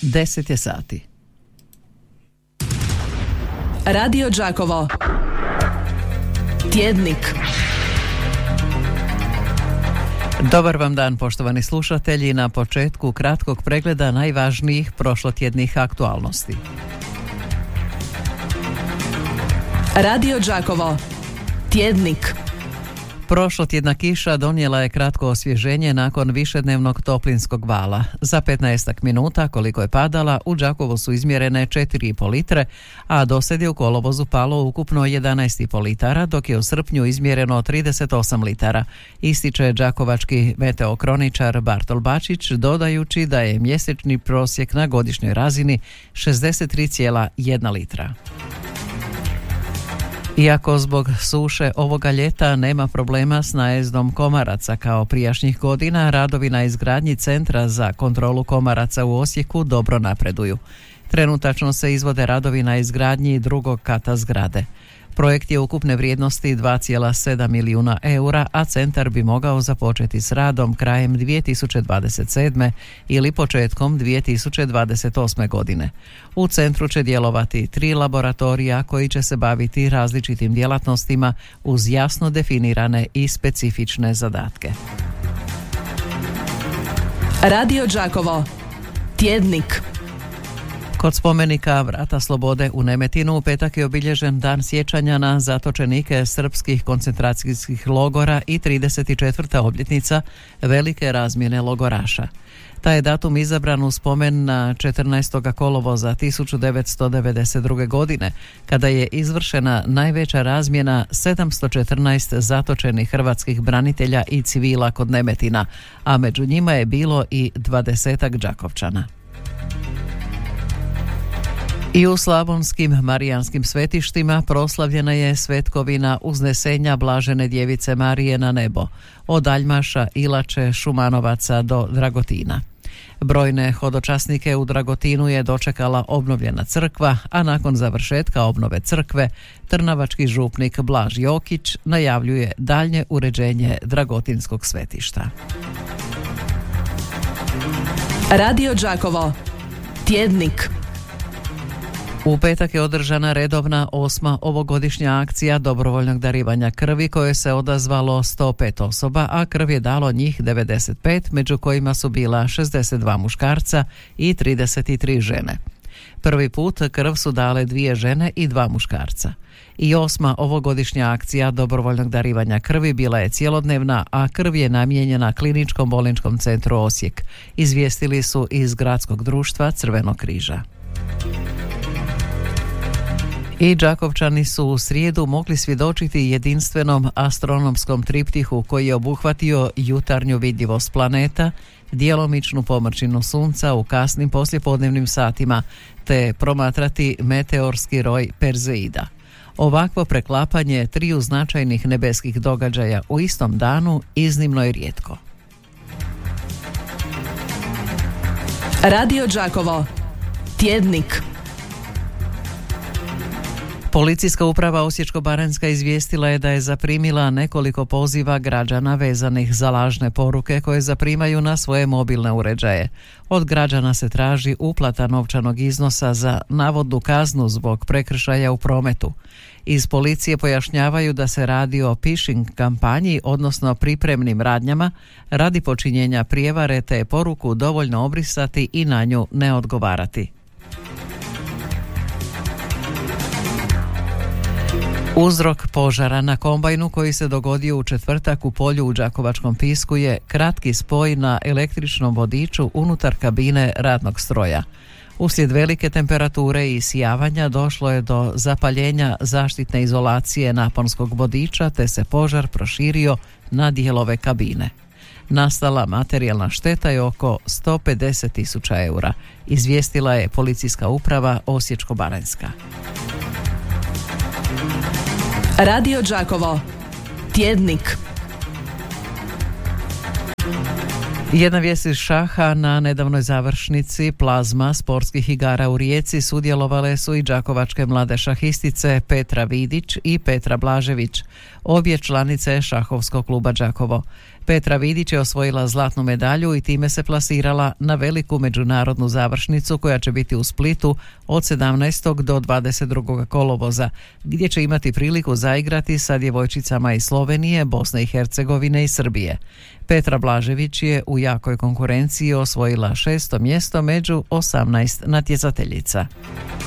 10 je sati. Radio Đakovo. Tjednik. Dobar vam dan, poštovani slušatelji, na početku kratkog pregleda najvažnijih prošlotjednih aktualnosti. Radio Đakovo. Tjednik. Prošlotjedna kiša donijela je kratko osvježenje nakon višednevnog toplinskog vala. Za 15 minuta koliko je padala, u Đakovu su izmjerene 4,5 litre, a dosad je u kolovozu palo ukupno 11,5 litara, dok je u srpnju izmjereno 38 litara, ističe đakovački meteokroničar Bartol Bačić, dodajući da je mjesečni prosjek na godišnjoj razini 63,1 litra. Iako zbog suše ovoga ljeta nema problema s najezdom komaraca kao prijašnjih godina, radovi na izgradnji centra za kontrolu komaraca u Osijeku dobro napreduju. Trenutačno se izvode radovi na izgradnji drugog kata zgrade. Projekt je ukupne vrijednosti 2,7 milijuna eura, a centar bi mogao započeti s radom krajem 2027. ili početkom 2028. godine. U centru će djelovati 3 laboratorija koji će se baviti različitim djelatnostima uz jasno definirane i specifične zadatke. Radio Đakovo. Tjednik. Kod spomenika Vrata slobode u Nemetinu u petak je obilježen dan sjećanja na zatočenike srpskih koncentracijskih logora i 34. obljetnica velike razmjene logoraša. Taj je datum izabran u spomen na 14. kolovoza 1992. godine, kada je izvršena najveća razmjena 714 zatočenih hrvatskih branitelja i civila kod Nemetina, a među njima je bilo i 20 Đakovčana. I u slavonskim marijanskim svetištima proslavljena je svetkovina uznesenja Blažene djevice Marije na nebo, od Aljmaša, Ilače, Šumanovaca do Dragotina. Brojne hodočasnike u Dragotinu je dočekala obnovljena crkva, a nakon završetka obnove crkve, trnavački župnik Blaž Jokić najavljuje daljnje uređenje Dragotinskog svetišta. Radio Đakovo. Tjednik. U petak je održana redovna 8. ovogodišnja akcija dobrovoljnog darivanja krvi koje se odazvalo 105 osoba, a krv je dalo njih 95, među kojima su bila 62 muškarca i 33 žene. Prvi put krv su dale 2 žene i 2 muškarca. I 8. ovogodišnja akcija dobrovoljnog darivanja krvi bila je cjelodnevna, a krv je namijenjena Kliničkom bolničkom centru Osijek, izvijestili su iz Gradskog društva Crvenog križa. I Đakovčani su u srijedu mogli svjedočiti jedinstvenom astronomskom triptihu koji je obuhvatio jutarnju vidljivost planeta, djelomičnu pomrčinu sunca u kasnim poslijepodnevnim satima, te promatrati meteorski roj Perzeida. Ovakvo preklapanje 3 značajnih nebeskih događaja u istom danu iznimno je rijetko. Radio Đakovo. Tjednik. Policijska uprava Osječko-baranjska izvijestila je da je zaprimila nekoliko poziva građana vezanih za lažne poruke koje zaprimaju na svoje mobilne uređaje. Od građana se traži uplata novčanog iznosa za navodnu kaznu zbog prekršaja u prometu. Iz policije pojašnjavaju da se radi o phishing kampanji, odnosno pripremnim radnjama radi počinjenja prijevare, te je poruku dovoljno obrisati i na nju ne odgovarati. Uzrok požara na kombajnu koji se dogodio u četvrtak u polju u Đakovačkom Pisku je kratki spoj na električnom vodiču unutar kabine radnog stroja. Uslijed velike temperature i isijavanja došlo je do zapaljenja zaštitne izolacije naponskog vodiča, te se požar proširio na dijelove kabine. Nastala materijalna šteta je oko 150.000 eura, izvijestila je policijska uprava Osječko-baranjska. Radio Đakovo. Tjednik. Jedna vijest iz šaha: na nedavnoj završnici plazma sportskih igara u Rijeci sudjelovale su i đakovačke mlade šahistice Petra Vidić i Petra Blažević, obje članice šahovskog kluba Đakovo. Petra Vidić je osvojila zlatnu medalju i time se plasirala na veliku međunarodnu završnicu koja će biti u Splitu od 17. do 22. kolovoza, gdje će imati priliku zaigrati sa djevojčicama iz Slovenije, Bosne i Hercegovine i Srbije. Petra Blažević je u jakoj konkurenciji osvojila 6. mjesto među 18 natjecateljica.